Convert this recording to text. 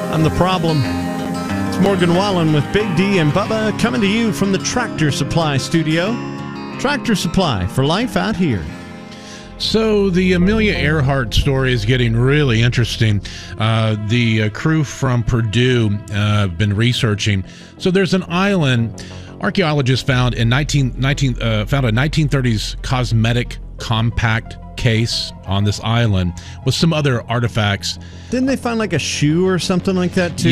I'm the problem. It's Morgan Wallen with Big D and Bubba coming to you from the Tractor Supply studio. Tractor Supply for life out here. So the Amelia Earhart story is getting really interesting. The crew from Purdue have been researching. So there's an island archaeologists found in 1930s cosmetic compact case on this island with some other artifacts. Didn't they find like a shoe or something like that too?